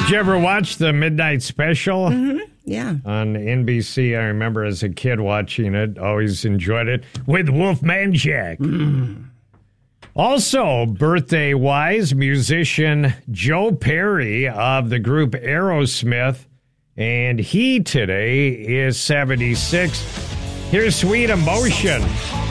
Did you ever watch the Midnight Special? Yeah. On NBC? I remember as a kid watching it. Always enjoyed it. With Wolfman Jack. Also, birthday-wise, musician Joe Perry of the group Aerosmith. And he today is 76. Here's Sweet Emotion.